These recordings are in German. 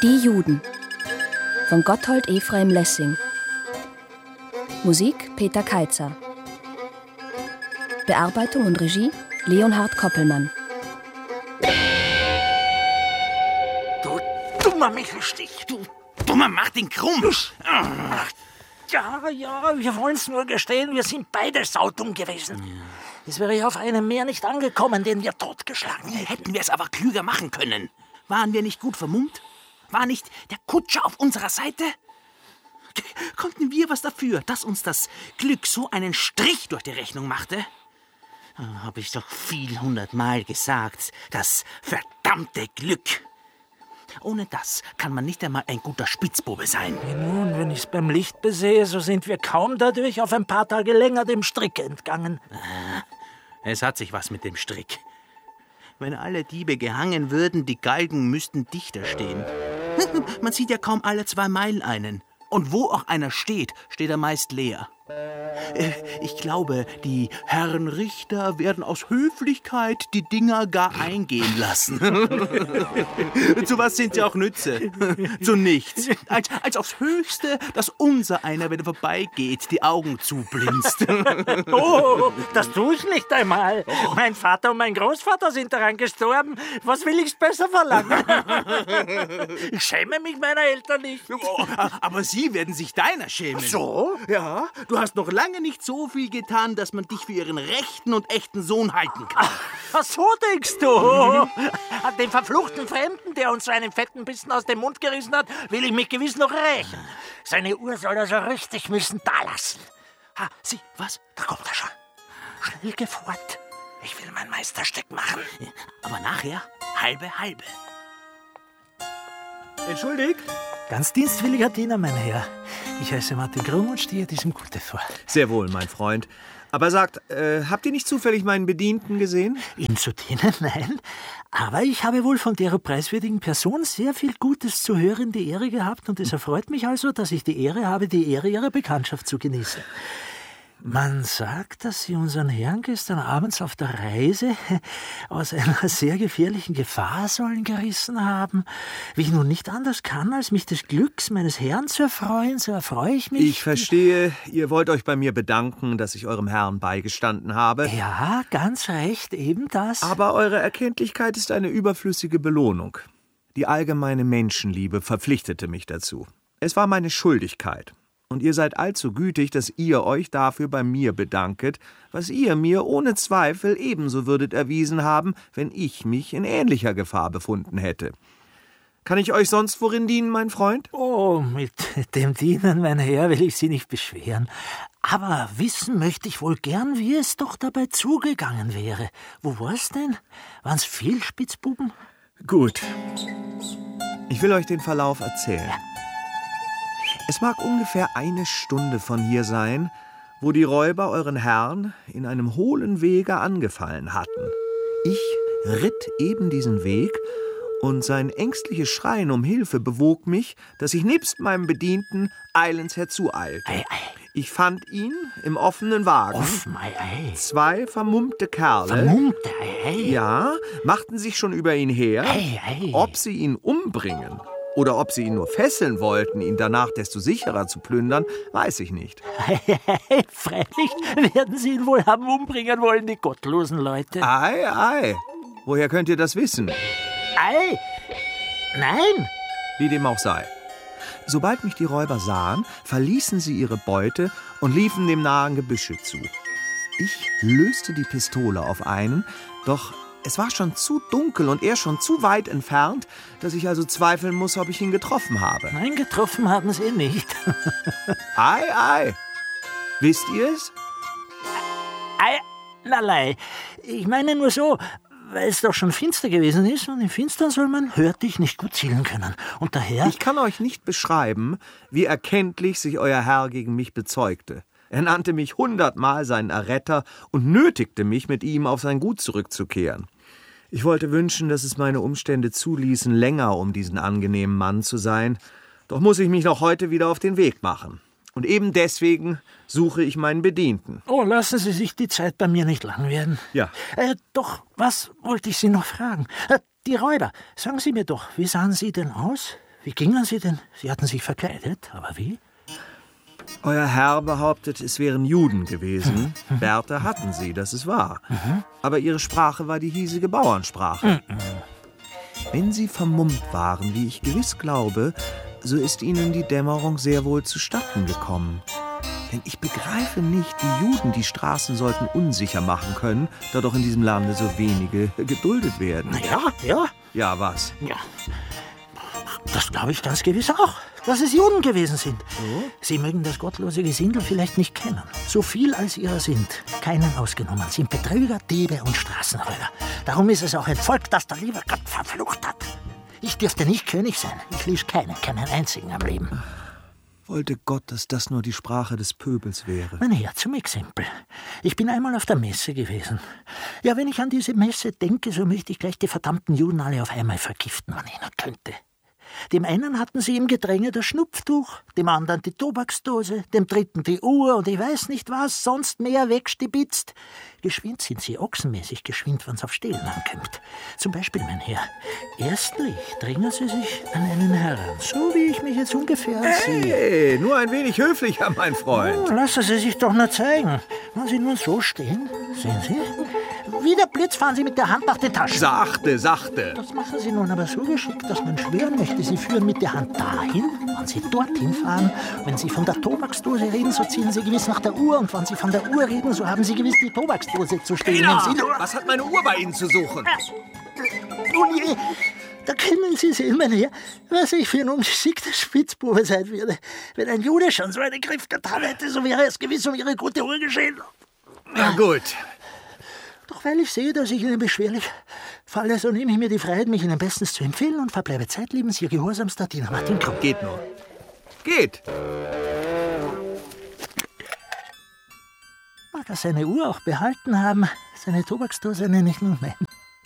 Die Juden von Gotthold Ephraim Lessing. Musik Peter Keitzer. Bearbeitung und Regie Leonhard Koppelmann. Du dummer Michelstich, du dummer Martin Krumm. Ja, wir wollen's nur gestehen, wir sind beide saudumm gewesen. Ja. Es wäre ja auf einem mehr nicht angekommen, den wir totgeschlagen hätten. Hätten wir es aber klüger machen können. Waren wir nicht gut vermummt? War nicht der Kutscher auf unserer Seite? Konnten wir was dafür, dass uns das Glück so einen Strich durch die Rechnung machte? Hab ich doch viel 100-mal gesagt, das verdammte Glück. Ohne das kann man nicht einmal ein guter Spitzbube sein. Nun, wenn ich's beim Licht besehe, so sind wir kaum dadurch auf ein paar Tage länger dem Strick entgangen. Es hat sich was mit dem Strick. Wenn alle Diebe gehangen würden, die Galgen müssten dichter stehen. Man sieht ja kaum alle 2 Meilen einen. Und wo auch einer steht, steht er meist leer. Ich glaube, die Herren Richter werden aus Höflichkeit die Dinger gar eingehen lassen. Zu was sind sie auch Nütze? Zu nichts. Als aufs Höchste, dass unser einer, wenn er vorbeigeht, die Augen zublinzt. Oh, das tue ich nicht einmal. Mein Vater und mein Großvater sind daran gestorben. Was will ich's besser verlangen? Ich schäme mich meiner Eltern nicht. Aber sie werden sich deiner schämen. So? Ja, du hast noch lange nicht so viel getan, dass man dich für ihren rechten und echten Sohn halten kann. Ach, so denkst du? An den verfluchten Fremden, der uns so einen fetten Bissen aus dem Mund gerissen hat, will ich mich gewiss noch rächen. Seine Uhr soll er so richtig müssen dalassen. Ha, sieh, was? Da kommt er schon. Schnell geh fort. Ich will mein Meisterstück machen. Aber nachher halbe. Entschuldigt? Ganz dienstwilliger Diener, mein Herr. Ich heiße Martin Krumm und stehe diesem Gute vor. Sehr wohl, mein Freund. Aber sagt, habt ihr nicht zufällig meinen Bedienten gesehen? Ihm zu dienen? Nein. Aber ich habe wohl von der preiswürdigen Person sehr viel Gutes zu hören die Ehre gehabt und es erfreut mich also, dass ich die Ehre habe, die Ehre Ihrer Bekanntschaft zu genießen. Man sagt, dass Sie unseren Herrn gestern abends auf der Reise aus einer sehr gefährlichen Gefahrsäulen gerissen haben. Wie ich nun nicht anders kann, als mich des Glücks meines Herrn zu erfreuen, so erfreue ich mich. Ich verstehe, ihr wollt euch bei mir bedanken, dass ich eurem Herrn beigestanden habe. Ja, ganz recht, eben das. Aber eure Erkenntlichkeit ist eine überflüssige Belohnung. Die allgemeine Menschenliebe verpflichtete mich dazu. Es war meine Schuldigkeit. Und ihr seid allzu gütig, dass ihr euch dafür bei mir bedanket, was ihr mir ohne Zweifel ebenso würdet erwiesen haben, wenn ich mich in ähnlicher Gefahr befunden hätte. Kann ich euch sonst worin dienen, mein Freund? Oh, mit dem Dienen, mein Herr, will ich Sie nicht beschweren. Aber wissen möchte ich wohl gern, wie es doch dabei zugegangen wäre. Wo war's denn? Waren's viel Spitzbuben? Gut. Ich will euch den Verlauf erzählen. Ja. Es mag ungefähr 1 Stunde von hier sein, wo die Räuber euren Herrn in einem hohlen Wege angefallen hatten. Ich ritt eben diesen Weg, und sein ängstliches Schreien um Hilfe bewog mich, dass ich nebst meinem Bedienten eilends herzueilte. Ich fand ihn im offenen Wagen. 2 vermummte Kerle. Ja, machten sich schon über ihn her. Ob sie ihn umbringen oder ob sie ihn nur fesseln wollten, ihn danach desto sicherer zu plündern, weiß ich nicht. Freilich werden sie ihn wohl haben umbringen wollen, die gottlosen Leute. Ei. Woher könnt ihr das wissen? Ei! Nein! Wie dem auch sei. Sobald mich die Räuber sahen, verließen sie ihre Beute und liefen dem nahen Gebüsche zu. Ich löste die Pistole auf einen, doch es war schon zu dunkel und er schon zu weit entfernt, dass ich also zweifeln muss, ob ich ihn getroffen habe. Nein, getroffen haben Sie ihn nicht. Ei. Wisst ihr es? Einerlei. Ich meine nur so, weil es doch schon finster gewesen ist und im Finstern soll man hörtlich nicht gut zielen können. Und daher... Ich kann euch nicht beschreiben, wie erkenntlich sich euer Herr gegen mich bezeugte. Er nannte mich 100-mal seinen Erretter und nötigte mich, mit ihm auf sein Gut zurückzukehren. Ich wollte wünschen, dass es meine Umstände zuließen, länger um diesen angenehmen Mann zu sein. Doch muss ich mich noch heute wieder auf den Weg machen. Und eben deswegen suche ich meinen Bedienten. Oh, lassen Sie sich die Zeit bei mir nicht lang werden. Ja. Doch, was wollte ich Sie noch fragen? Die Räuber, sagen Sie mir doch, wie sahen Sie denn aus? Wie gingen Sie denn? Sie hatten sich verkleidet, aber wie? Euer Herr behauptet, es wären Juden gewesen. Bärte hatten sie, das ist wahr. Aber ihre Sprache war die hiesige Bauernsprache. Wenn sie vermummt waren, wie ich gewiss glaube, so ist ihnen die Dämmerung sehr wohl zustatten gekommen. Denn ich begreife nicht, wie Juden die Straßen sollten unsicher machen können, da doch in diesem Lande so wenige geduldet werden. Ja. Ja, was? Ja, das glaube ich ganz gewiss auch, dass es Juden gewesen sind. So? Sie mögen das gottlose Gesindel vielleicht nicht kennen. So viel als ihrer sind, keinen ausgenommen, sind Betrüger, Diebe und Straßenräuber. Darum ist es auch ein Volk, das der liebe Gott verflucht hat. Ich dürfte nicht König sein. Ich ließ keinen einzigen am Leben. Wollte Gott, dass das nur die Sprache des Pöbels wäre. Mein Herr, zum Exempel. Ich bin einmal auf der Messe gewesen. Ja, wenn ich an diese Messe denke, so möchte ich gleich die verdammten Juden alle auf einmal vergiften, wenn ich nur könnte. Dem einen hatten sie im Gedränge das Schnupftuch, dem anderen die Tobaksdose, dem dritten die Uhr und ich weiß nicht was, sonst mehr wegstibitzt. Geschwind sind sie, ochsenmäßig geschwind, wenn's auf Stehlen ankommt. Zum Beispiel, mein Herr, erstlich dringen sie sich an einen heran, so wie ich mich jetzt ungefähr sehe. Hey, nur ein wenig höflicher, mein Freund. Lassen Sie sich doch nur zeigen. Wenn Sie nun so stehen, sehen Sie, wie der Blitz fahren Sie mit der Hand nach den Taschen. Sachte, sachte. Das machen Sie nun aber so geschickt, dass man schwören möchte, Sie führen mit der Hand dahin, wenn Sie dorthin fahren. Wenn Sie von der Tobaksdose reden, so ziehen Sie gewiss nach der Uhr. Und wenn Sie von der Uhr reden, so haben Sie gewiss die Tobaksdose zu stehen. Was hat meine Uhr bei Ihnen zu suchen? Nun je, da können Sie sehen, mein Herr, was ich für ein ungeschickter Spitzbube sein würde. Wenn ein Jude schon so einen Griff getan hätte, so wäre es gewiss um Ihre gute Uhr geschehen. Na gut. Doch weil ich sehe, dass ich Ihnen beschwerlich falle, so nehme ich mir die Freiheit, mich Ihnen bestens zu empfehlen und verbleibe zeitlebens Ihr gehorsamster Diener Martin Krumm. Geht nur. Geht. Mag er seine Uhr auch behalten haben, seine Tobaksdose nenne ich nun mein.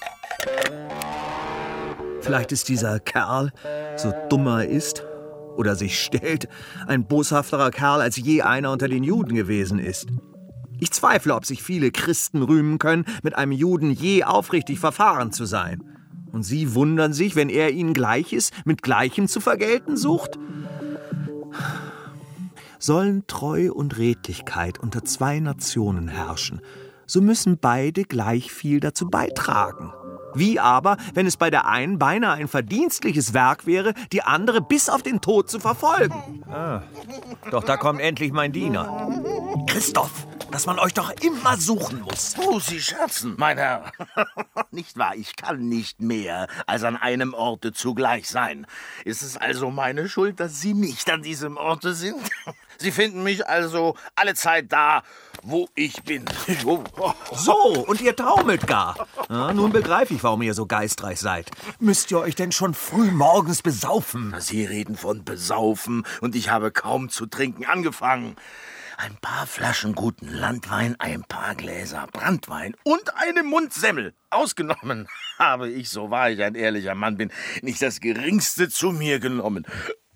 Vielleicht ist dieser Kerl, so dumm er ist oder sich stellt, ein boshafterer Kerl, als je einer unter den Juden gewesen ist. Ich zweifle, ob sich viele Christen rühmen können, mit einem Juden je aufrichtig verfahren zu sein. Und sie wundern sich, wenn er ihnen Gleiches mit Gleichem zu vergelten sucht? Sollen Treu und Redlichkeit unter zwei Nationen herrschen, so müssen beide gleich viel dazu beitragen. Wie aber, wenn es bei der einen beinahe ein verdienstliches Werk wäre, die andere bis auf den Tod zu verfolgen? Doch da kommt endlich mein Diener. Christoph, dass man euch doch immer suchen muss. Oh, Sie scherzen, mein Herr. Nicht wahr, ich kann nicht mehr als an einem Orte zugleich sein. Ist es also meine Schuld, dass Sie nicht an diesem Orte sind? Sie finden mich also allezeit da, wo ich bin. So, und ihr taumelt gar. Ja, nun begreife ich, warum ihr so geistreich seid. Müsst ihr euch denn schon früh morgens besaufen? Sie reden von besaufen und ich habe kaum zu trinken angefangen. Ein paar Flaschen guten Landwein, ein paar Gläser Branntwein und eine Mundsemmel. Ausgenommen habe ich, so wahr ich ein ehrlicher Mann bin, nicht das Geringste zu mir genommen.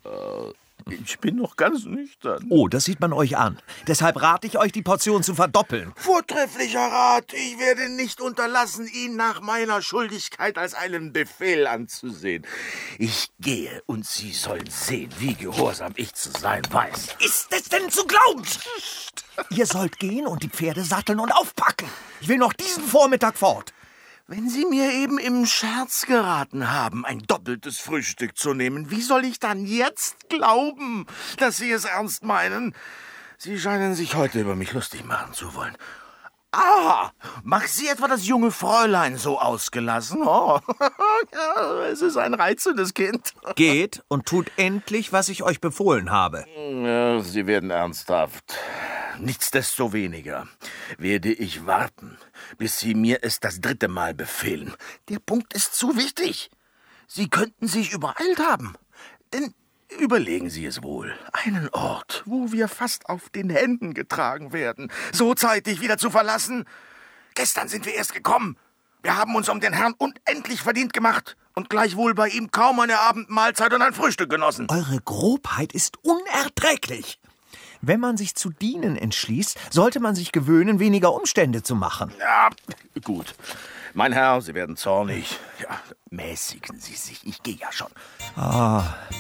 Ich bin noch ganz nüchtern. Oh, das sieht man euch an. Deshalb rate ich euch, die Portion zu verdoppeln. Vortrefflicher Rat. Ich werde nicht unterlassen, ihn nach meiner Schuldigkeit als einen Befehl anzusehen. Ich gehe und Sie sollen sehen, wie gehorsam ich zu sein weiß. Ist es denn zu glauben? Ihr sollt gehen und die Pferde satteln und aufpacken. Ich will noch diesen Vormittag fort. Wenn Sie mir eben im Scherz geraten haben, ein doppeltes Frühstück zu nehmen, wie soll ich dann jetzt glauben, dass Sie es ernst meinen? Sie scheinen sich heute über mich lustig machen zu wollen. Ah, macht Sie etwa das junge Fräulein so ausgelassen? Oh, ja, es ist ein reizendes Kind. Geht und tut endlich, was ich euch befohlen habe. Ja, Sie werden ernsthaft. Nichtsdestoweniger werde ich warten, bis Sie mir es das 3. Mal befehlen. Der Punkt ist zu wichtig. Sie könnten sich übereilt haben. Denn überlegen Sie es wohl. Einen Ort, wo wir fast auf den Händen getragen werden, so zeitig wieder zu verlassen. Gestern sind wir erst gekommen. Wir haben uns um den Herrn unendlich verdient gemacht und gleichwohl bei ihm kaum eine Abendmahlzeit und ein Frühstück genossen. Eure Grobheit ist unerträglich. Wenn man sich zu dienen entschließt, sollte man sich gewöhnen, weniger Umstände zu machen. Ja, gut. Mein Herr, Sie werden zornig. Ja, mäßigen Sie sich. Ich gehe ja schon.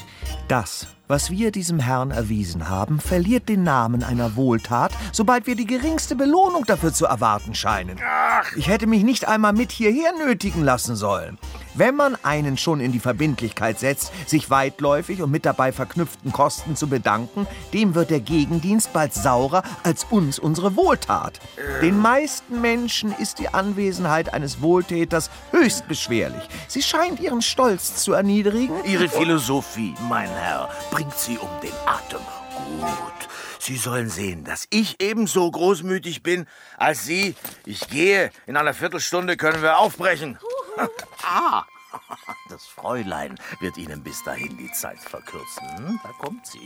Das, was wir diesem Herrn erwiesen haben, verliert den Namen einer Wohltat, sobald wir die geringste Belohnung dafür zu erwarten scheinen. Ich hätte mich nicht einmal mit hierher nötigen lassen sollen. Wenn man einen schon in die Verbindlichkeit setzt, sich weitläufig und mit dabei verknüpften Kosten zu bedanken, dem wird der Gegendienst bald saurer als uns unsere Wohltat. Den meisten Menschen ist die Anwesenheit eines Wohltäters höchst beschwerlich. Sie scheint ihren Stolz zu erniedrigen. Ihre Philosophie, mein Herr, bringt Sie um den Atem. Gut, Sie sollen sehen, dass ich ebenso großmütig bin als Sie. Ich gehe. In einer Viertelstunde können wir aufbrechen. Das Fräulein wird Ihnen bis dahin die Zeit verkürzen. Da kommt sie.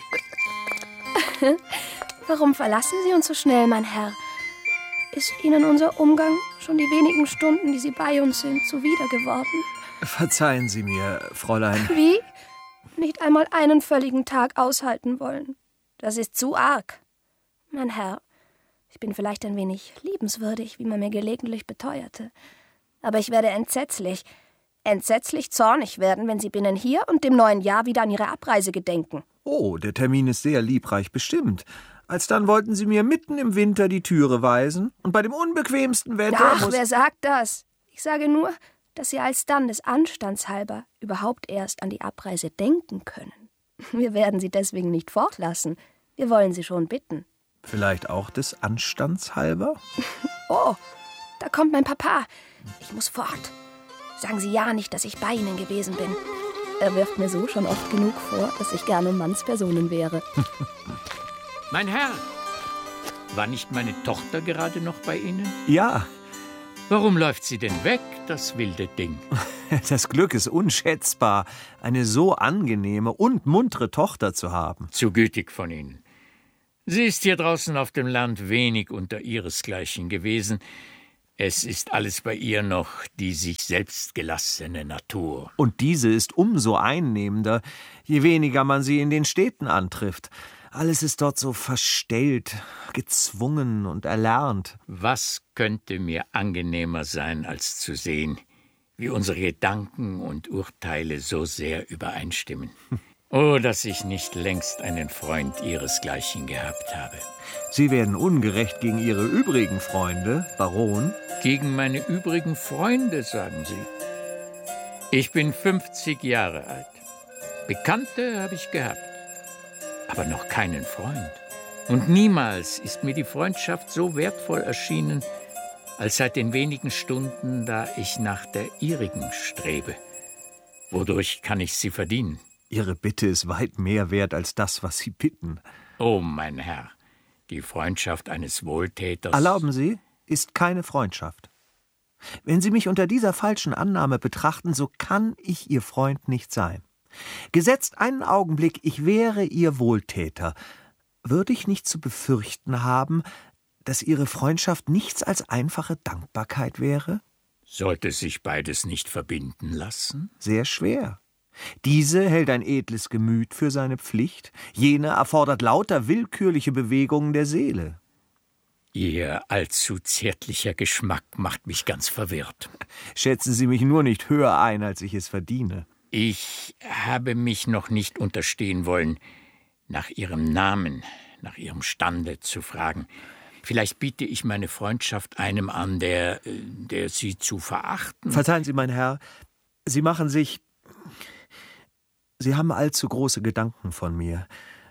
Warum verlassen Sie uns so schnell, mein Herr? Ist Ihnen unser Umgang schon die wenigen Stunden, die Sie bei uns sind, zuwider geworden? Verzeihen Sie mir, Fräulein. Wie? Nicht einmal einen völligen Tag aushalten wollen. Das ist zu arg. Mein Herr, ich bin vielleicht ein wenig liebenswürdig, wie man mir gelegentlich beteuerte. Aber ich werde entsetzlich zornig werden, wenn Sie binnen hier und dem neuen Jahr wieder an Ihre Abreise gedenken. Oh, der Termin ist sehr liebreich bestimmt. Alsdann wollten Sie mir mitten im Winter die Türe weisen und bei dem unbequemsten Wetter Ach, wer sagt das? Ich sage nur, dass Sie alsdann des Anstands halber überhaupt erst an die Abreise denken können. Wir werden Sie deswegen nicht fortlassen. Wir wollen Sie schon bitten. Vielleicht auch des Anstands halber? Oh, da kommt mein Papa. Ich muss fort. Sagen Sie ja nicht, dass ich bei Ihnen gewesen bin. Er wirft mir so schon oft genug vor, dass ich gerne Mannspersonen wäre. Mein Herr, war nicht meine Tochter gerade noch bei Ihnen? Ja. Warum läuft sie denn weg, das wilde Ding? Das Glück ist unschätzbar, eine so angenehme und muntere Tochter zu haben. Zu gütig von Ihnen. Sie ist hier draußen auf dem Land wenig unter ihresgleichen gewesen. Es ist alles bei ihr noch die sich selbst gelassene Natur. Und diese ist umso einnehmender, je weniger man sie in den Städten antrifft. Alles ist dort so verstellt, gezwungen und erlernt. Was könnte mir angenehmer sein, als zu sehen, wie unsere Gedanken und Urteile so sehr übereinstimmen? Oh, dass ich nicht längst einen Freund ihresgleichen gehabt habe. Sie werden ungerecht gegen Ihre übrigen Freunde, Baron. Gegen meine übrigen Freunde, sagen Sie. Ich bin 50 Jahre alt. Bekannte habe ich gehabt, aber noch keinen Freund. Und niemals ist mir die Freundschaft so wertvoll erschienen, als seit den wenigen Stunden, da ich nach der ihrigen strebe. Wodurch kann ich sie verdienen? Ihre Bitte ist weit mehr wert als das, was Sie bitten. Oh, mein Herr, die Freundschaft eines Wohltäters... Erlauben Sie, ist keine Freundschaft. Wenn Sie mich unter dieser falschen Annahme betrachten, so kann ich Ihr Freund nicht sein. Gesetzt einen Augenblick, ich wäre Ihr Wohltäter, würde ich nicht zu befürchten haben, dass Ihre Freundschaft nichts als einfache Dankbarkeit wäre? Sollte sich beides nicht verbinden lassen? Sehr schwer. Diese hält ein edles Gemüt für seine Pflicht, jene erfordert lauter willkürliche Bewegungen der Seele. Ihr allzu zärtlicher Geschmack macht mich ganz verwirrt. Schätzen Sie mich nur nicht höher ein, als ich es verdiene. Ich habe mich noch nicht unterstehen wollen, nach Ihrem Namen, nach Ihrem Stande zu fragen. Vielleicht biete ich meine Freundschaft einem an, der Sie zu verachten. Verzeihen Sie, mein Herr, Sie machen sich... Sie haben allzu große Gedanken von mir.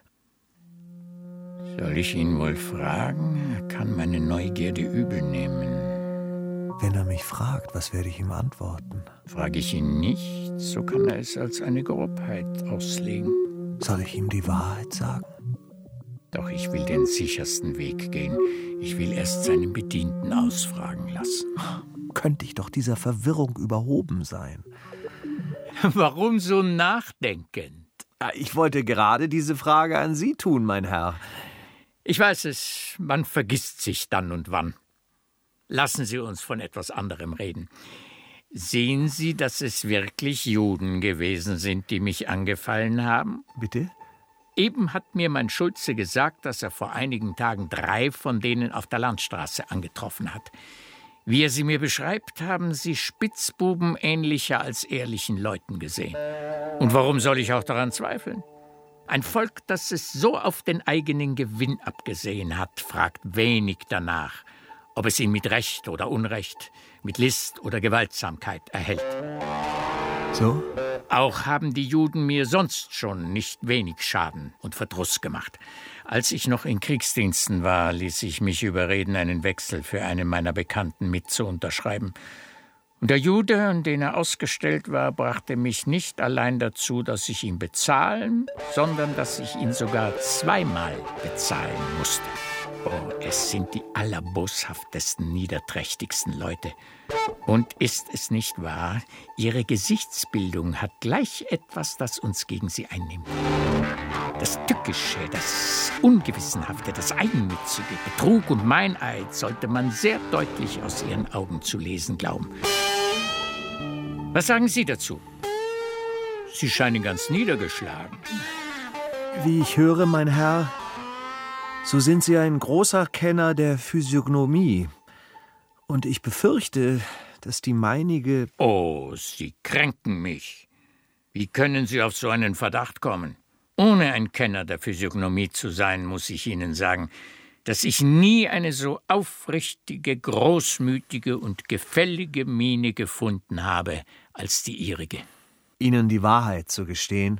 Soll ich ihn wohl fragen? Er kann meine Neugierde übel nehmen. Wenn er mich fragt, was werde ich ihm antworten? Frage ich ihn nicht, so kann er es als eine Grobheit auslegen. Soll ich ihm die Wahrheit sagen? Doch ich will den sichersten Weg gehen. Ich will erst seinen Bedienten ausfragen lassen. Könnte ich doch dieser Verwirrung überhoben sein. Warum so nachdenkend? Ich wollte gerade diese Frage an Sie tun, mein Herr. Ich weiß es, man vergisst sich dann und wann. Lassen Sie uns von etwas anderem reden. Sehen Sie, dass es wirklich Juden gewesen sind, die mich angefallen haben? Bitte? Eben hat mir mein Schulze gesagt, dass er vor einigen Tagen 3 von denen auf der Landstraße angetroffen hat. Wie er sie mir beschreibt, haben sie Spitzbuben ähnlicher als ehrlichen Leuten gesehen. Und warum soll ich auch daran zweifeln? Ein Volk, das es so auf den eigenen Gewinn abgesehen hat, fragt wenig danach, ob es ihn mit Recht oder Unrecht, mit List oder Gewaltsamkeit erhält. So? Auch haben die Juden mir sonst schon nicht wenig Schaden und Verdruss gemacht. Als ich noch in Kriegsdiensten war, ließ ich mich überreden, einen Wechsel für einen meiner Bekannten mit zu unterschreiben. Und der Jude, an den er ausgestellt war, brachte mich nicht allein dazu, dass ich ihn bezahlen, sondern dass ich ihn sogar zweimal bezahlen musste. Oh, es sind die allerboshaftesten, niederträchtigsten Leute. Und ist es nicht wahr, ihre Gesichtsbildung hat gleich etwas, das uns gegen sie einnimmt. Das Tückische, das Ungewissenhafte, das Eigennützige, Betrug und Meineid sollte man sehr deutlich aus ihren Augen zu lesen glauben. Was sagen Sie dazu? Sie scheinen ganz niedergeschlagen. Wie ich höre, mein Herr, so sind Sie ein großer Kenner der Physiognomie. Und ich befürchte, dass die meinige... Oh, Sie kränken mich. Wie können Sie auf so einen Verdacht kommen? Ohne ein Kenner der Physiognomie zu sein, muss ich Ihnen sagen, dass ich nie eine so aufrichtige, großmütige und gefällige Miene gefunden habe als die Ihrige. Ihnen die Wahrheit zu gestehen.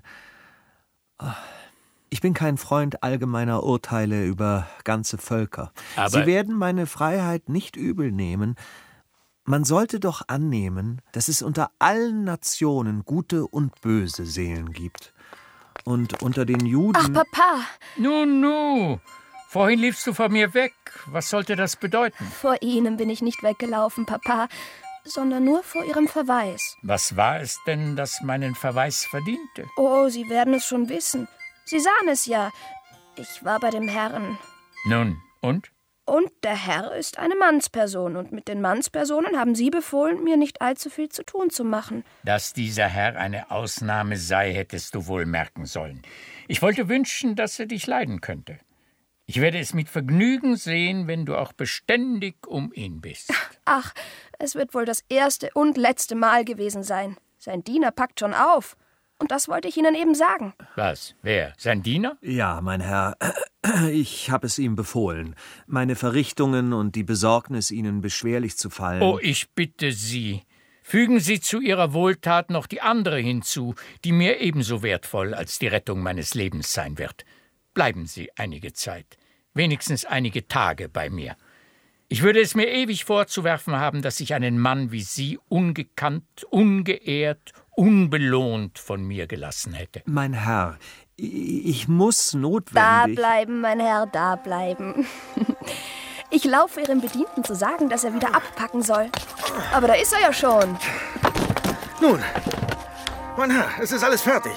Ich bin kein Freund allgemeiner Urteile über ganze Völker. Aber Sie werden meine Freiheit nicht übel nehmen. Man sollte doch annehmen, dass es unter allen Nationen gute und böse Seelen gibt. Und unter den Juden... Ach, Papa! Nu, vorhin liefst du von mir weg. Was sollte das bedeuten? Vor Ihnen bin ich nicht weggelaufen, Papa, sondern nur vor Ihrem Verweis. Was war es denn, das meinen Verweis verdiente? Oh, Sie werden es schon wissen. Sie sahen es ja. Ich war bei dem Herrn. Nun, und? Und der Herr ist eine Mannsperson. Und mit den Mannspersonen haben Sie befohlen, mir nicht allzu viel zu tun zu machen. Dass dieser Herr eine Ausnahme sei, hättest du wohl merken sollen. Ich wollte wünschen, dass er dich leiden könnte. Ich werde es mit Vergnügen sehen, wenn du auch beständig um ihn bist. Ach, es wird wohl das erste und letzte Mal gewesen sein. Sein Diener packt schon auf. Und das wollte ich Ihnen eben sagen. Was? Wer? Sein Diener? Ja, mein Herr, ich habe es ihm befohlen, meine Verrichtungen und die Besorgnis, Ihnen beschwerlich zu fallen. Oh, ich bitte Sie, fügen Sie zu Ihrer Wohltat noch die andere hinzu, die mir ebenso wertvoll als die Rettung meines Lebens sein wird. Bleiben Sie einige Zeit, wenigstens einige Tage bei mir. Ich würde es mir ewig vorzuwerfen haben, dass ich einen Mann wie Sie ungekannt, ungeehrt, unbelohnt von mir gelassen hätte. Mein Herr, ich muss notwendig... Da bleiben, mein Herr, da bleiben. Ich laufe Ihrem Bedienten zu sagen, dass er wieder abpacken soll. Aber da ist er ja schon. Nun, mein Herr, es ist alles fertig.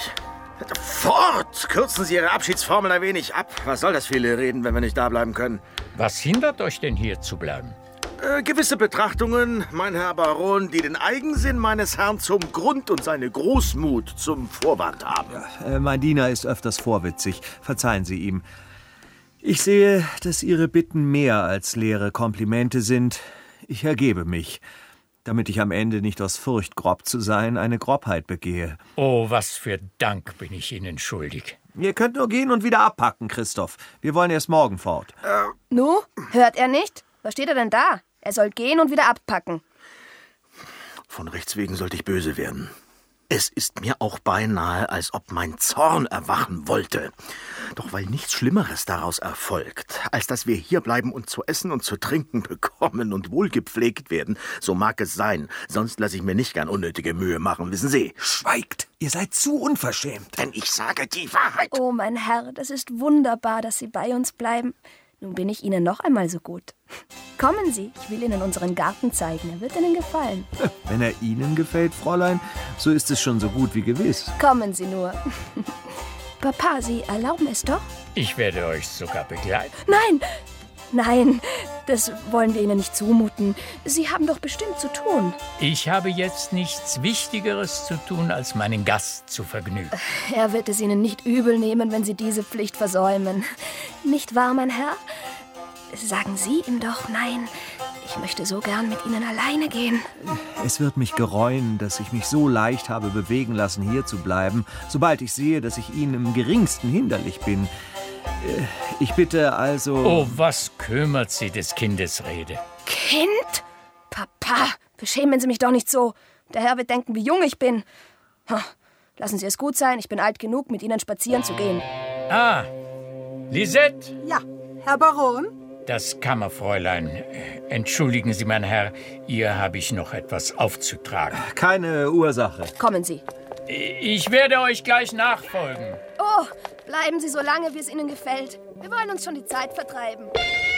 Fort! Kürzen Sie Ihre Abschiedsformel ein wenig ab. Was soll das viele Reden, wenn wir nicht da bleiben können? Was hindert euch denn, hier zu bleiben? Gewisse Betrachtungen, mein Herr Baron, die den Eigensinn meines Herrn zum Grund und seine Großmut zum Vorwand haben. Mein Diener ist öfters vorwitzig. Verzeihen Sie ihm. Ich sehe, dass Ihre Bitten mehr als leere Komplimente sind. Ich ergebe mich, damit ich am Ende nicht aus Furcht, grob zu sein, eine Grobheit begehe. Oh, was für Dank bin ich Ihnen schuldig. Ihr könnt nur gehen und wieder abpacken, Christoph. Wir wollen erst morgen fort. Nu, hört er nicht? Was steht er denn da? Er soll gehen und wieder abpacken. Von Rechts wegen sollte ich böse werden. Es ist mir auch beinahe, als ob mein Zorn erwachen wollte. Doch weil nichts Schlimmeres daraus erfolgt, als dass wir hierbleiben und zu essen und zu trinken bekommen und wohlgepflegt werden, so mag es sein. Sonst lasse ich mir nicht gern unnötige Mühe machen, wissen Sie. Schweigt! Ihr seid zu unverschämt. Denn ich sage die Wahrheit. Oh, mein Herr, das ist wunderbar, dass Sie bei uns bleiben. Nun bin ich Ihnen noch einmal so gut. Kommen Sie, ich will Ihnen unseren Garten zeigen. Er wird Ihnen gefallen. Wenn er Ihnen gefällt, Fräulein, so ist es schon so gut wie gewiss. Kommen Sie nur. Papa, Sie erlauben es doch? Ich werde euch sogar begleiten. Nein, das wollen wir Ihnen nicht zumuten. Sie haben doch bestimmt zu tun. Ich habe jetzt nichts Wichtigeres zu tun, als meinen Gast zu vergnügen. Er wird es Ihnen nicht übel nehmen, wenn Sie diese Pflicht versäumen. Nicht wahr, mein Herr? Sagen Sie ihm doch, nein, ich Ich möchte so gern mit Ihnen alleine gehen. Es wird mich gereuen, dass ich mich so leicht habe bewegen lassen, hier zu bleiben, sobald ich sehe, dass ich Ihnen im geringsten hinderlich bin. Ich bitte also... Oh, was kümmert Sie des Kindes Rede? Kind? Papa, beschämen Sie mich doch nicht so. Der Herr wird denken, wie jung ich bin. Lassen Sie es gut sein, ich bin alt genug, mit Ihnen spazieren zu gehen. Ah, Lisette? Ja, Herr Baron? Das Kammerfräulein. Entschuldigen Sie, mein Herr, ihr habe ich noch etwas aufzutragen. Keine Ursache. Kommen Sie. Ich werde euch gleich nachfolgen. Oh, bleiben Sie so lange, wie es Ihnen gefällt. Wir wollen uns schon die Zeit vertreiben.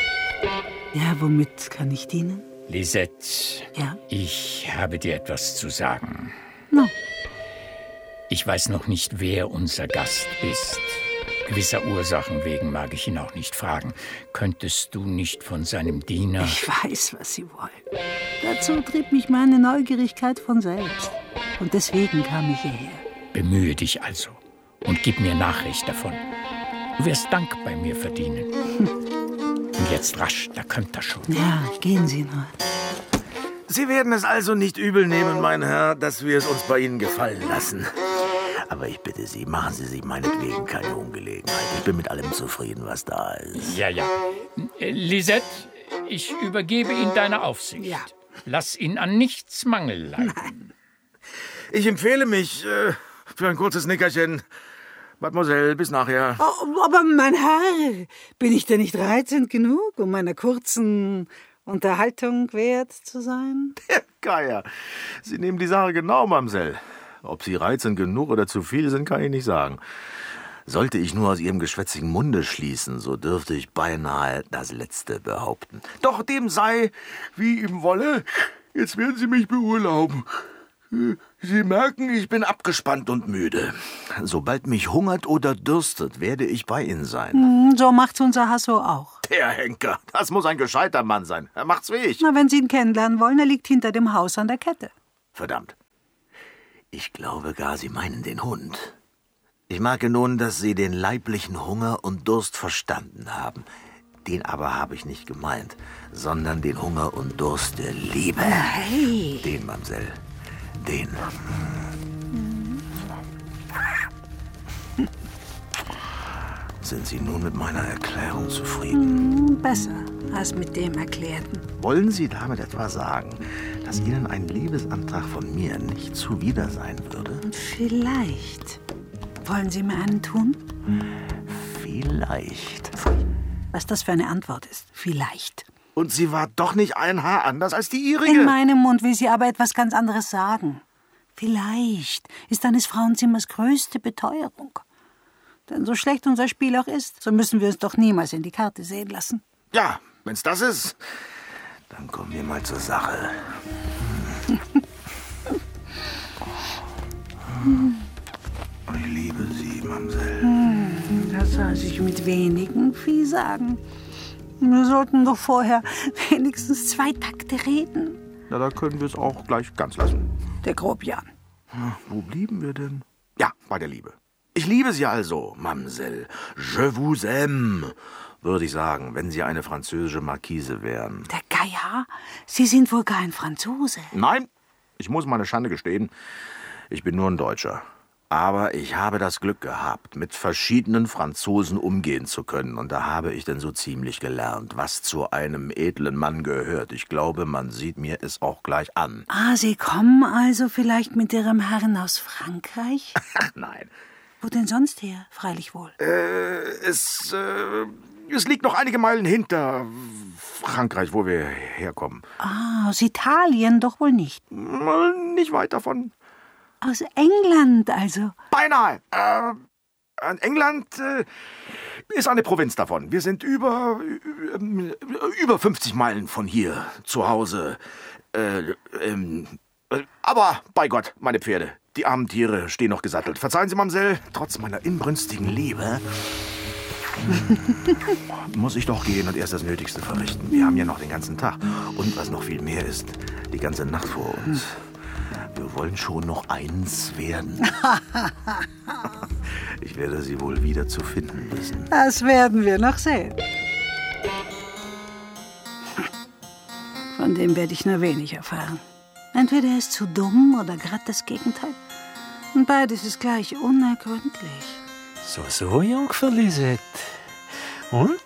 Ja, womit kann ich dienen? Lisette, Ja? ich habe dir etwas zu sagen. No. Ich weiß noch nicht, wer unser Gast ist. Gewisser Ursachen wegen mag ich ihn auch nicht fragen. Könntest du nicht von seinem Diener... Ich weiß, was Sie wollen. Dazu trieb mich meine Neugierigkeit von selbst. Und deswegen kam ich hierher. Bemühe dich also und gib mir Nachricht davon. Du wirst Dank bei mir verdienen. Und jetzt rasch, da könnt er schon. Ja, gehen Sie nur. Sie werden es also nicht übel nehmen, mein Herr, dass wir es uns bei Ihnen gefallen lassen. Aber ich bitte Sie, machen Sie sich meinetwegen keine Ungelegenheit. Ich bin mit allem zufrieden, was da ist. Ja. Lisette, ich übergebe ihn deiner Aufsicht. Ja. Lass ihn an nichts Mangel leiden. Nein. Ich empfehle mich für ein kurzes Nickerchen. Mademoiselle, bis nachher. Oh, aber mein Herr, bin ich denn nicht reizend genug, um meiner kurzen Unterhaltung wert zu sein? Herr Geier, Sie nehmen die Sache genau, Mamsell. Ob Sie reizend genug oder zu viel sind, kann ich nicht sagen. Sollte ich nur aus Ihrem geschwätzigen Munde schließen, so dürfte ich beinahe das Letzte behaupten. Doch dem sei, wie ihm wolle. Jetzt werden Sie mich beurlauben. Sie merken, ich bin abgespannt und müde. Sobald mich hungert oder dürstet, werde ich bei Ihnen sein. So macht's unser Hasso auch. Der Henker, das muss ein gescheiter Mann sein. Er macht's wie ich. Na, wenn Sie ihn kennenlernen wollen, er liegt hinter dem Haus an der Kette. Verdammt. Ich glaube gar, Sie meinen den Hund. Ich merke nun, dass Sie den leiblichen Hunger und Durst verstanden haben. Den aber habe ich nicht gemeint, sondern den Hunger und Durst der Liebe. Hey. Den, Mamsell. Den. Sind Sie nun mit meiner Erklärung zufrieden? Besser als mit dem Erklärten. Wollen Sie damit etwa sagen, dass Ihnen ein Liebesantrag von mir nicht zuwider sein würde? Vielleicht. Wollen Sie mir einen tun? Vielleicht. Was das für eine Antwort ist. Vielleicht. Und sie war doch nicht ein Haar anders als die ihrige. In meinem Mund will sie aber etwas ganz anderes sagen. Vielleicht ist eines Frauenzimmers größte Beteuerung. Denn so schlecht unser Spiel auch ist, so müssen wir uns doch niemals in die Karte sehen lassen. Ja, wenn's das ist, dann kommen wir mal zur Sache. Ich liebe Sie, Mamsell. Das soll sich mit wenigen Vieh sagen. Wir sollten doch vorher wenigstens 2 Takte reden. Na, da können wir es auch gleich ganz lassen. Der Grobian. Wo blieben wir denn? Ja, bei der Liebe. Ich liebe Sie also, Mamsell. Je vous aime, würde ich sagen, wenn Sie eine französische Marquise wären. Der Geier? Sie sind wohl gar ein Franzose. Nein, ich muss meine Schande gestehen, ich bin nur ein Deutscher. Aber ich habe das Glück gehabt, mit verschiedenen Franzosen umgehen zu können. Und da habe ich denn so ziemlich gelernt, was zu einem edlen Mann gehört. Ich glaube, man sieht mir es auch gleich an. Ah, Sie kommen also vielleicht mit Ihrem Herrn aus Frankreich? Nein. Wo denn sonst her? Freilich wohl. Es liegt noch einige Meilen hinter Frankreich, wo wir herkommen. Ah, aus Italien doch wohl nicht. Nicht weit davon. Aus England also. Beinahe. England ist eine Provinz davon. Wir sind über 50 Meilen von hier zu Hause. Aber bei Gott, meine Pferde, die armen Tiere stehen noch gesattelt. Verzeihen Sie, Mamsell, trotz meiner inbrünstigen Liebe muss ich doch gehen und erst das Nötigste verrichten. Wir haben ja noch den ganzen Tag. Und was noch viel mehr ist, die ganze Nacht vor uns. Wir wollen schon noch eins werden. Ich werde Sie wohl wieder zu finden wissen. Das werden wir noch sehen. Von Von dem werde ich nur wenig erfahren. Entweder er ist zu dumm oder gerade das Gegenteil. Und beides ist gleich unergründlich. So, Jungfer Lisette. Und?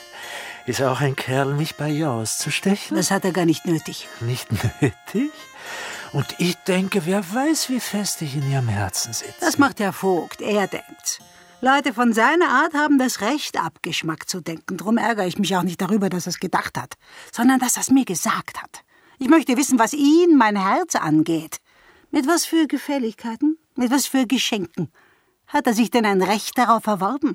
Ist auch ein Kerl, mich bei ihr auszustechen? Das hat er gar nicht nötig. Nicht nötig? Und ich denke, wer weiß, wie fest ich in ihrem Herzen sitze. Das macht der Vogt, er denkt. Leute von seiner Art haben das Recht, Abgeschmack zu denken. Drum ärgere ich mich auch nicht darüber, dass er es gedacht hat, sondern dass er es mir gesagt hat. Ich möchte wissen, was ihn, mein Herz, angeht. Mit was für Gefälligkeiten? Mit was für Geschenken? Hat er sich denn ein Recht darauf erworben?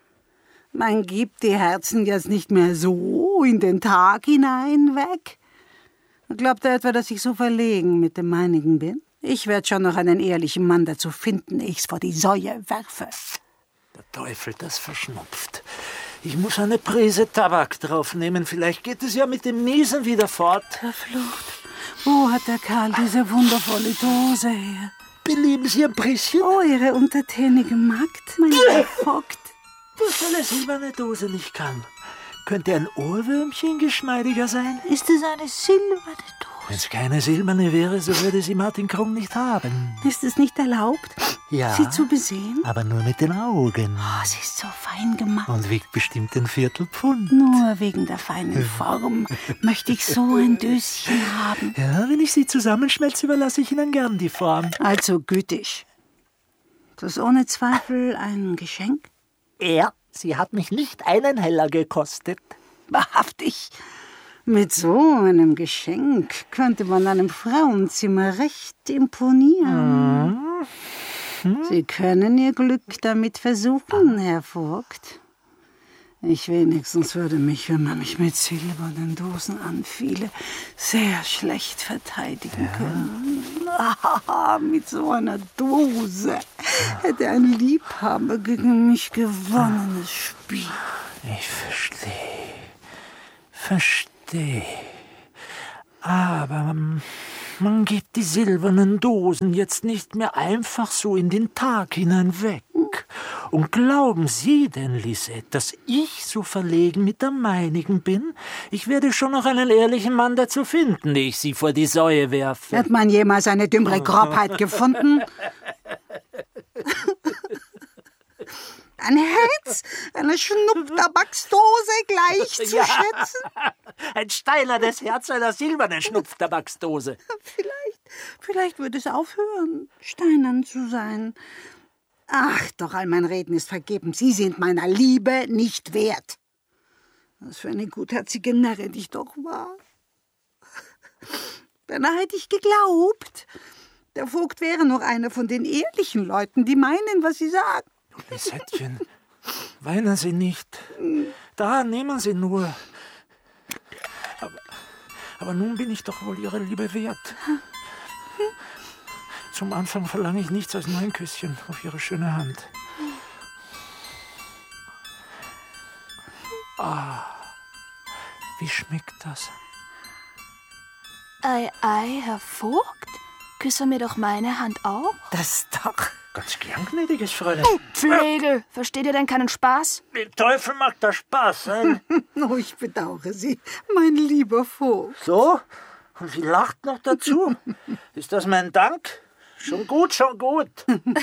Man gibt die Herzen jetzt nicht mehr so in den Tag hinein weg. Glaubt er etwa, dass ich so verlegen mit dem meinigen bin? Ich werde schon noch einen ehrlichen Mann dazu finden, ehe ich's vor die Säue werfe. Der Teufel, das verschnupft. Ich muss eine Prise Tabak draufnehmen. Vielleicht geht es ja mit dem Niesen wieder fort. Verflucht. Wo hat der Karl diese wundervolle Dose her? Belieben Sie ein Prisschen? Oh, Ihre untertänige Magd, mein Herr Vogt. Was eine silberne Dose nicht kann. Könnte ein Ohrwürmchen geschmeidiger sein? Ist es eine silberne Wenn Dose? es keine silberne wäre, so würde sie Martin Krumm nicht haben. Ist es nicht erlaubt, Ja, sie zu besehen? aber nur mit den Augen. Oh, sie ist so fein gemacht. Und wiegt bestimmt ein Viertelpfund. Nur wegen der feinen Form möchte ich so ein Döschen haben. Ja, wenn ich sie zusammenschmelze, überlasse ich Ihnen gern die Form. Also gütig. Das ist ohne Zweifel ein Geschenk? Ja, sie hat mich nicht einen Heller gekostet. Wahrhaftig. Mit so einem Geschenk könnte man einem Frauenzimmer recht imponieren. Sie können Ihr Glück damit versuchen, Herr Vogt. Ich wenigstens würde mich, wenn man mich mit silbernen Dosen anfiele, sehr schlecht verteidigen können. Mit so einer Dose hätte ein Liebhaber gegen mich gewonnenes Spiel. Ich verstehe. Aber man gibt die silbernen Dosen jetzt nicht mehr einfach so in den Tag hinein weg. Und glauben Sie denn, Lisette, dass ich so verlegen mit der meinigen bin? Ich werde schon noch einen ehrlichen Mann dazu finden, ehe ich Sie vor die Säue werfe. Hat man jemals eine dümmere Grobheit gefunden? Ein Herz einer Schnupftabaksdose gleichzuschätzen? Ja, ein steinernes Herz einer silbernen Schnupftabaksdose. Vielleicht würde es aufhören, steinern zu sein. Ach, doch all mein Reden ist vergebens. Sie sind meiner Liebe nicht wert. Was für eine gutherzige Närrin ich doch war. Beinahe hätte ich geglaubt, der Vogt wäre noch einer von den ehrlichen Leuten, die meinen, was sie sagen. Lisettchen, weinen Sie nicht. Da, nehmen Sie nur. Aber nun bin ich doch wohl Ihre Liebe wert. Zum Anfang verlange ich nichts als nur ein Küsschen auf Ihre schöne Hand. Wie schmeckt das? Ei, Herr Vogt, küsse mir doch meine Hand auch. Das doch. Ganz gern, gnädiges Fräulein. Pflegel, versteht ihr denn keinen Spaß? Dem Teufel mag das Spaß sein. Oh, ich bedauere Sie, mein lieber Vogt. So? Und sie lacht noch dazu. Ist das mein Dank? Schon gut, schon gut.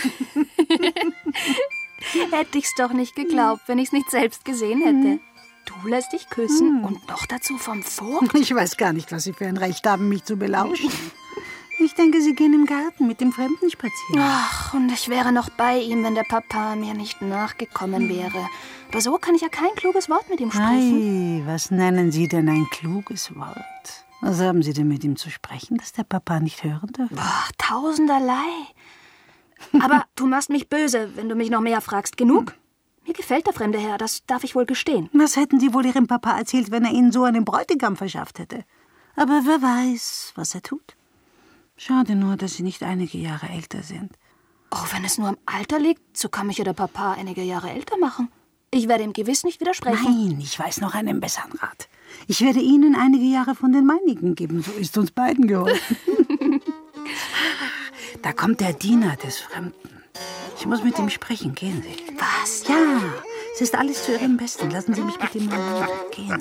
Hätte ich's doch nicht geglaubt, wenn ich's nicht selbst gesehen hätte. Du lässt dich küssen und noch dazu vom Vogt? Ich weiß gar nicht, was Sie für ein Recht haben, mich zu belauschen. Ich denke, Sie gehen im Garten mit dem Fremden spazieren. Ach, und ich wäre noch bei ihm, wenn der Papa mir nicht nachgekommen wäre. Aber so kann ich ja kein kluges Wort mit ihm sprechen. Ei, was nennen Sie denn ein kluges Wort? Was haben Sie denn mit ihm zu sprechen, das der Papa nicht hören darf? Ach, tausenderlei. Aber du machst mich böse, wenn du mich noch mehr fragst. Genug? Mir gefällt der fremde Herr, das darf ich wohl gestehen. Was hätten Sie wohl Ihrem Papa erzählt, wenn er Ihnen so einen Bräutigam verschafft hätte? Aber wer weiß, was er tut. Schade nur, dass Sie nicht einige Jahre älter sind. Auch wenn es nur am Alter liegt, so kann mich ja der Papa einige Jahre älter machen. Ich werde ihm gewiss nicht widersprechen. Nein, ich weiß noch einen besseren Rat. Ich werde Ihnen einige Jahre von den meinigen geben, so ist uns beiden geholfen. Da kommt der Diener des Fremden. Ich muss mit ihm sprechen, gehen Sie. Was? Ja, es ist alles zu Ihrem Besten. Lassen Sie mich mit ihm mal reden. Gehen Sie.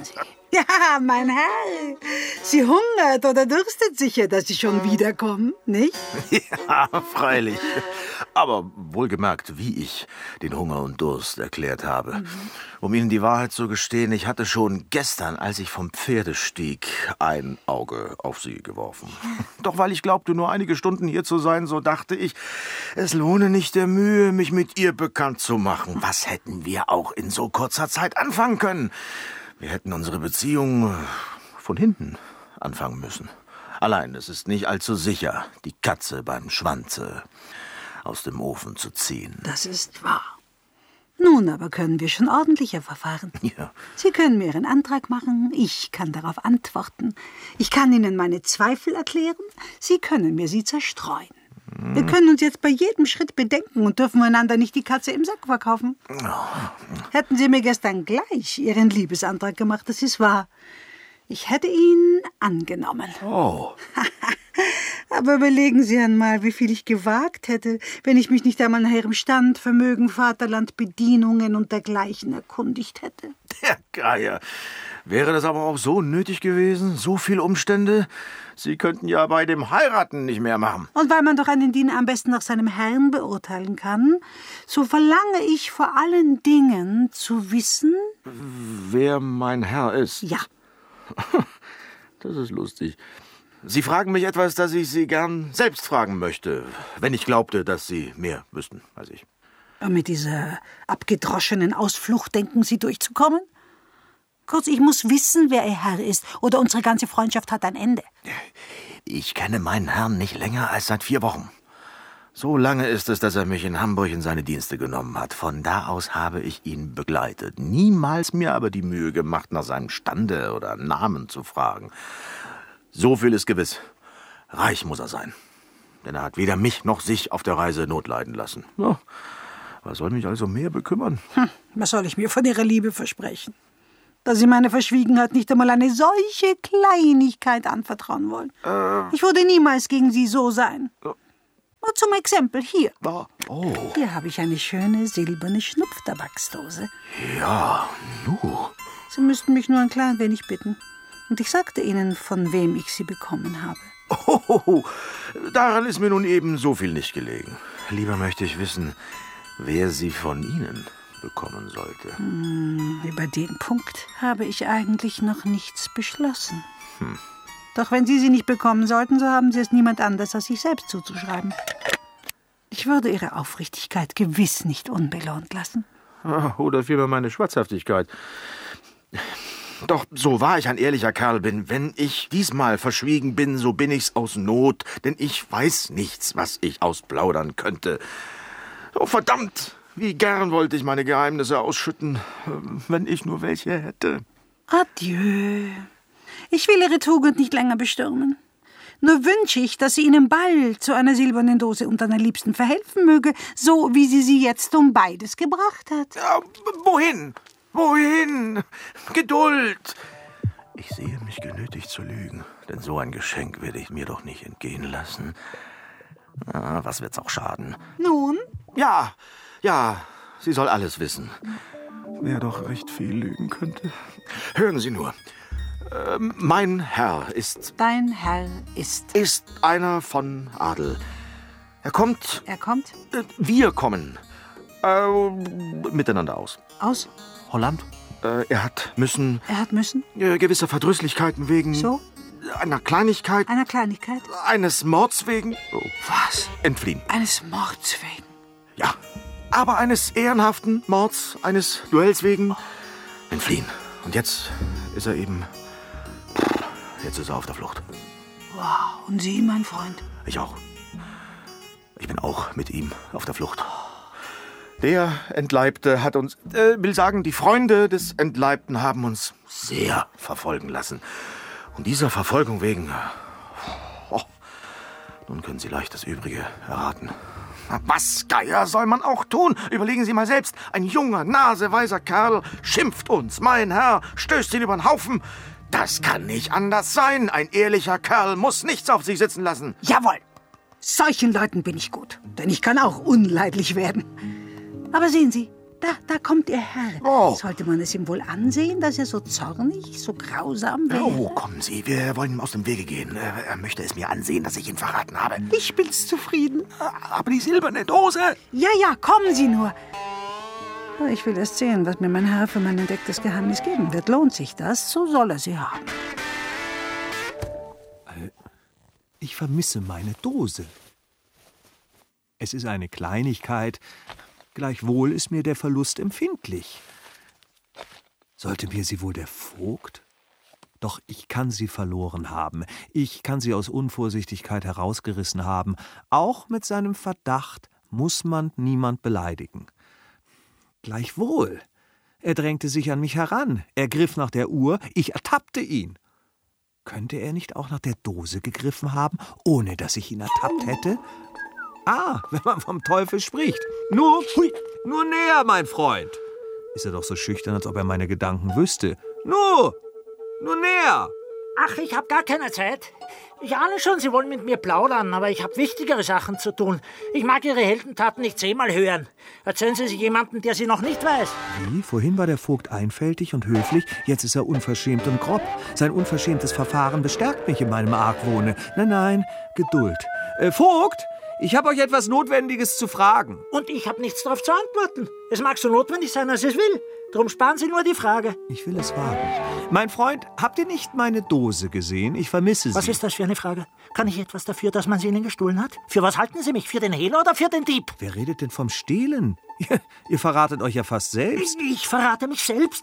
Ja, mein Herr, Sie hungert oder dürstet sicher, dass Sie schon wiederkommen, nicht? Ja, freilich. Aber wohlgemerkt, wie ich den Hunger und Durst erklärt habe. Um Ihnen die Wahrheit zu gestehen, ich hatte schon gestern, als ich vom Pferde stieg, ein Auge auf Sie geworfen. Doch weil ich glaubte, nur einige Stunden hier zu sein, so dachte ich, es lohne nicht der Mühe, mich mit ihr bekannt zu machen. Was hätten wir auch in so kurzer Zeit anfangen können? Wir hätten unsere Beziehung von hinten anfangen müssen. Allein, es ist nicht allzu sicher, die Katze beim Schwanze aus dem Ofen zu ziehen. Das ist wahr. Nun aber können wir schon ordentlicher verfahren. Ja. Sie können mir Ihren Antrag machen, ich kann darauf antworten. Ich kann Ihnen meine Zweifel erklären, Sie können mir sie zerstreuen. Wir können uns jetzt bei jedem Schritt bedenken und dürfen einander nicht die Katze im Sack verkaufen. Hätten Sie mir gestern gleich Ihren Liebesantrag gemacht, das ist wahr. Ich hätte ihn angenommen. Oh. Aber überlegen Sie einmal, wie viel ich gewagt hätte, wenn ich mich nicht einmal nach Ihrem Stand, Vermögen, Vaterland, Bedienungen und dergleichen erkundigt hätte. Der Geier. Wäre das aber auch so nötig gewesen? So viele Umstände? Sie könnten ja bei dem Heiraten nicht mehr machen. Und weil man doch einen Diener am besten nach seinem Herrn beurteilen kann, so verlange ich vor allen Dingen zu wissen... Wer mein Herr ist? Ja. Das ist lustig. Sie fragen mich etwas, das ich Sie gern selbst fragen möchte, wenn ich glaubte, dass Sie mehr wüssten als ich. Mit dieser abgedroschenen Ausflucht denken Sie durchzukommen? Kurz, ich muss wissen, wer Ihr Herr ist, oder unsere ganze Freundschaft hat ein Ende. Ich kenne meinen Herrn nicht länger als seit 4 Wochen. So lange ist es, dass er mich in Hamburg in seine Dienste genommen hat. Von da aus habe ich ihn begleitet. Niemals mir aber die Mühe gemacht, nach seinem Stande oder Namen zu fragen. So viel ist gewiss. Reich muss er sein. Denn er hat weder mich noch sich auf der Reise notleiden lassen. Ja, was soll mich also mehr bekümmern? Was soll ich mir von Ihrer Liebe versprechen? Dass Sie meine Verschwiegenheit nicht einmal eine solche Kleinigkeit anvertrauen wollen. Ich würde niemals gegen Sie so sein. Nur zum Exempel hier. Oh. Hier habe ich eine schöne silberne Schnupftabaksdose. Ja, nu. Sie müssten mich nur ein klein wenig bitten. Und ich sagte Ihnen, von wem ich sie bekommen habe. Oh, daran ist mir nun eben so viel nicht gelegen. Lieber möchte ich wissen, wer sie von Ihnen bekommen sollte. Über den Punkt habe ich eigentlich noch nichts beschlossen. Doch wenn Sie sie nicht bekommen sollten, so haben Sie es niemand anders als sich selbst zuzuschreiben. Ich würde Ihre Aufrichtigkeit gewiss nicht unbelohnt lassen. Oder vielmehr meine Schwatzhaftigkeit. Doch so wahr ich ein ehrlicher Kerl bin, wenn ich diesmal verschwiegen bin, so bin ich's aus Not, denn ich weiß nichts, was ich ausplaudern könnte. Oh, verdammt, wie gern wollte ich meine Geheimnisse ausschütten, wenn ich nur welche hätte. Adieu. Ich will Ihre Tugend nicht länger bestürmen. Nur wünsche ich, dass sie Ihnen bald zu einer silbernen Dose und einer Liebsten verhelfen möge, so wie sie jetzt um beides gebracht hat. Ja, wohin? Wohin? Geduld! Ich sehe mich genötigt zu lügen, denn so ein Geschenk werde ich mir doch nicht entgehen lassen. Was wird's auch schaden? Nun? Ja, sie soll alles wissen. Wer doch recht viel lügen könnte. Hören Sie nur. Mein Herr ist... Dein Herr ist... Ist einer von Adel. Er kommt... Er kommt? Wir kommen. Miteinander aus. Aus? Holland? Er hat müssen... Er hat müssen? Gewisse Verdrüsslichkeiten wegen... So? Einer Kleinigkeit... Einer Kleinigkeit? Eines Mords wegen... Was? Entfliehen. Eines Mords wegen? Ja. Aber eines ehrenhaften Mords, eines Duells wegen... Entfliehen. Und jetzt ist er eben... Jetzt ist er auf der Flucht. Wow. Und Sie, mein Freund? Ich auch. Ich bin auch mit ihm auf der Flucht. Der Entleibte hat uns, will sagen, die Freunde des Entleibten haben uns sehr verfolgen lassen. Und dieser Verfolgung wegen, nun können Sie leicht das Übrige erraten. Was, Geier, soll man auch tun? Überlegen Sie mal selbst. Ein junger, naseweiser Kerl schimpft uns. Mein Herr stößt ihn über den Haufen. Das kann nicht anders sein. Ein ehrlicher Kerl muss nichts auf sich sitzen lassen. Jawohl. Solchen Leuten bin ich gut. Denn ich kann auch unleidlich werden. Aber sehen Sie, Da kommt Ihr Herr. Oh. Sollte man es ihm wohl ansehen, dass er so zornig, so grausam wäre? Oh, kommen Sie, wir wollen ihm aus dem Wege gehen. Er möchte es mir ansehen, dass ich ihn verraten habe. Ich bin's zufrieden. Aber die silberne Dose... Ja, kommen Sie nur. Aber ich will erst sehen, was mir mein Herr für mein entdecktes Geheimnis geben wird. Lohnt sich das, so soll er sie haben. Ich vermisse meine Dose. Es ist eine Kleinigkeit, gleichwohl ist mir der Verlust empfindlich. Sollte mir sie wohl der Vogt? Doch ich kann sie verloren haben. Ich kann sie aus Unvorsichtigkeit herausgerissen haben. Auch mit seinem Verdacht muss man niemand beleidigen. Gleichwohl, er drängte sich an mich heran. Er griff nach der Uhr, ich ertappte ihn. Könnte er nicht auch nach der Dose gegriffen haben, ohne dass ich ihn ertappt hätte? Ah, wenn man vom Teufel spricht. Nur näher, mein Freund. Ist er doch so schüchtern, als ob er meine Gedanken wüsste. Nur näher. Ach, ich habe gar keine Zeit. Ich ahne schon, Sie wollen mit mir plaudern, aber ich habe wichtigere Sachen zu tun. Ich mag Ihre Heldentaten nicht 10-mal hören. Erzählen Sie sich jemanden, der sie noch nicht weiß. Wie? Vorhin war der Vogt einfältig und höflich, jetzt ist er unverschämt und grob. Sein unverschämtes Verfahren bestärkt mich in meinem Argwohne. Nein, Geduld. Vogt, ich habe euch etwas Notwendiges zu fragen. Und ich habe nichts darauf zu antworten. Es mag so notwendig sein, als es will. Darum sparen Sie nur die Frage. Ich will es wagen. Mein Freund, habt ihr nicht meine Dose gesehen? Ich vermisse sie. Was ist das für eine Frage? Kann ich etwas dafür, dass man sie Ihnen gestohlen hat? Für was halten Sie mich? Für den Hehler oder für den Dieb? Wer redet denn vom Stehlen? Ihr verratet euch ja fast selbst. Ich verrate mich selbst?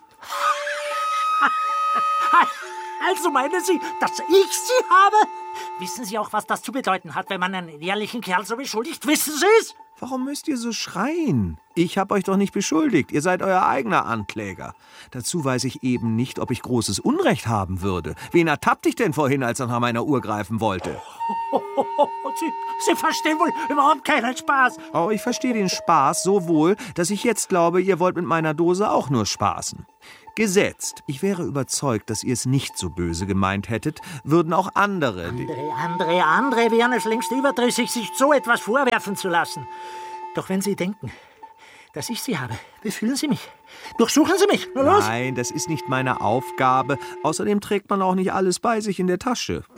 Also meinen Sie, dass ich sie habe? Wissen Sie auch, was das zu bedeuten hat, wenn man einen ehrlichen Kerl so beschuldigt? Wissen Sie es? Warum müsst ihr so schreien? Ich habe euch doch nicht beschuldigt. Ihr seid euer eigener Ankläger. Dazu weiß ich eben nicht, ob ich großes Unrecht haben würde. Wen ertappte ich denn vorhin, als er nach meiner Uhr greifen wollte? Sie verstehen wohl überhaupt keinen Spaß. Oh, ich verstehe den Spaß so wohl, dass ich jetzt glaube, ihr wollt mit meiner Dose auch nur spaßen. Gesetzt, ich wäre überzeugt, dass ihr es nicht so böse gemeint hättet, würden auch andere wären es längst überdrüssig, sich so etwas vorwerfen zu lassen. Doch wenn Sie denken, dass ich sie habe, befühlen Sie mich. Durchsuchen Sie mich. Nur los. Nein, das ist nicht meine Aufgabe. Außerdem trägt man auch nicht alles bei sich in der Tasche.